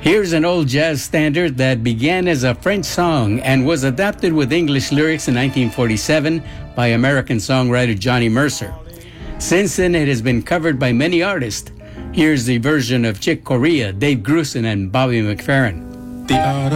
Here's an old jazz standard that began as a French song and was adapted with English lyrics in 1947 by American songwriter Johnny Mercer. Since then, it has been covered by many artists. Here's the version of Chick Corea, Dave Grusin, and Bobby McFerrin. The